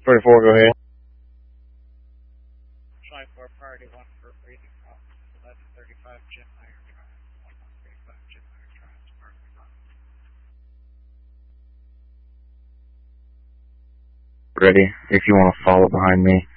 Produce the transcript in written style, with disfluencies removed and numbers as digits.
24, go ahead. 24 priority 1 for breathing problems. 1135 Jim Meyer Drive. 1135 Jim Meyer Drive. Sparkling Rock. Ready. If you want to follow behind me.